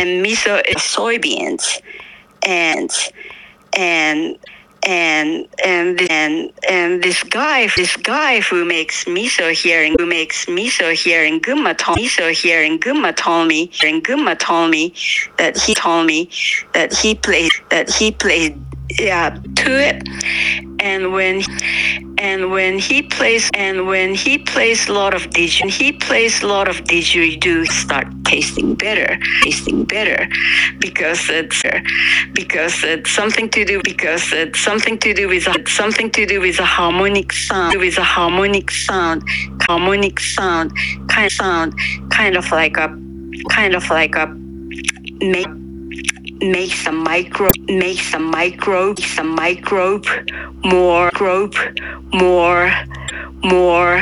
and miso is soybeans, and this guy who makes miso here in Gunma told me that he plays to it, and when he plays a lot of didgeridoo, start tasting better because it's something to do with a harmonic sound kind of like a makes a microbe more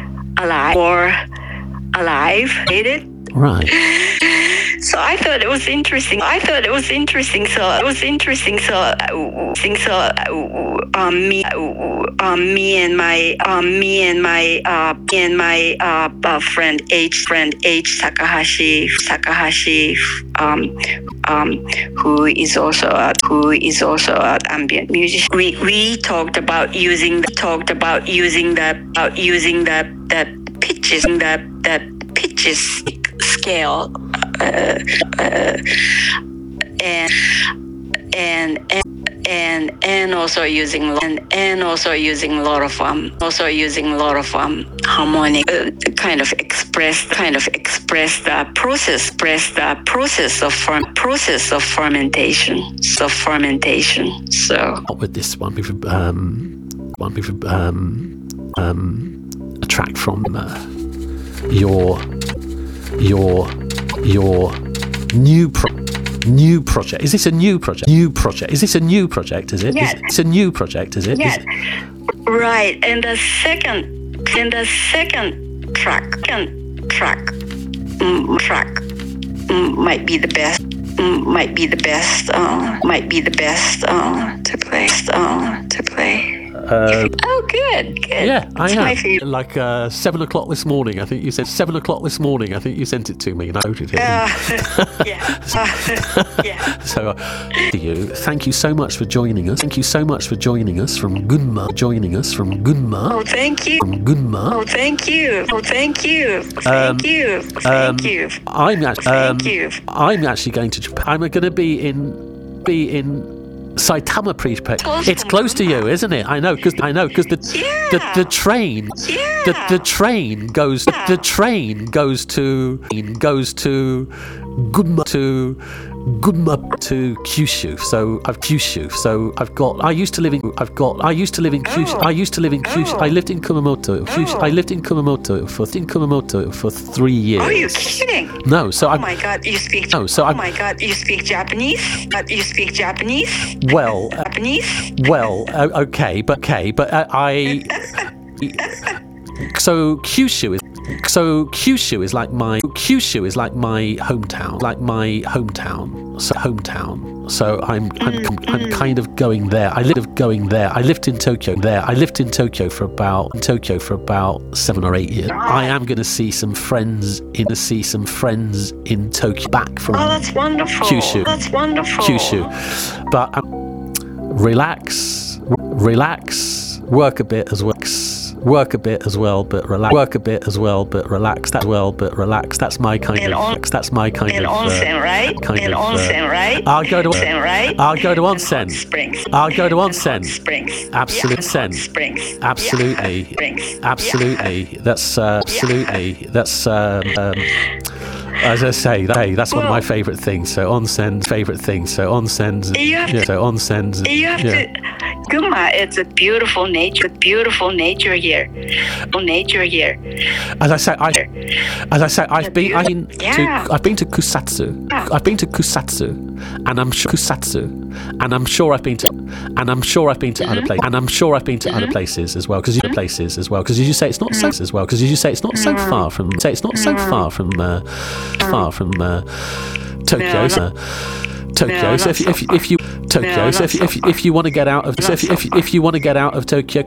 alive. Right. So I thought it was interesting. So me and my friend H Takahashi, who is also an ambient musician. We talked about using the pitches scale, and also using a lot of harmonic kind of express the process of fermentation. So with this one, we've a track from your new project. Is this a new project? Is this a new project? Is it? Yes. It's a new project. Is it? Yes. Right. And the second track might be the best to play. Good. Yeah, I have. Like 7 o'clock this morning. I think you said 7 o'clock this morning. I think you sent it to me and I wrote it in. Yeah. So, to you, thank you so much for joining us. Thank you so much for joining us from Gunma. Oh, thank you. From Gunma. Oh, thank you. Thank you. I'm actually going to Japan. I'm going to be in Saitama Prefecture. It's close to you, isn't it? I know because the train goes to Gunma to Kyushu. So I used to live in Kyushu. I lived in Kumamoto. I lived in Kumamoto for 3 years. Are you kidding? No, so oh my God, you speak. No, so oh my God, you speak Japanese. You speak Japanese. Well, Japanese. Okay, but I. So Kyushu is like my hometown, So I'm kind of going there. I lived in Tokyo for about 7 or 8 years. I am going to see some friends in Tokyo back from that's wonderful. Kyushu. That's wonderful. Kyushu. But relax, work a bit as well. But relax. That's my kind of. Onsen, right? Onsen, right? I'll go to onsen, right? I'll go to onsen. Springs. Springs. Absolutely. That's as I say, that's one of my favourite things. So onsen's. Gunma, it's a beautiful nature here. As I say, I've been to Kusatsu. I've been to Kusatsu, and I'm sure I've been to other places, and I'm sure I've been to other places as well. Because you say it's not so far from Tokyo. Tokyo. So if you want to get out of Tokyo,